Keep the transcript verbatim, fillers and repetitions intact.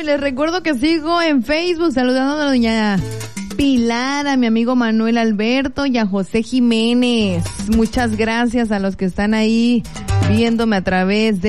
y les recuerdo que sigo en Facebook saludando a doña Pilar, a mi amigo Manuel Alberto y a José Jiménez. Muchas gracias a los que están ahí viéndome a través de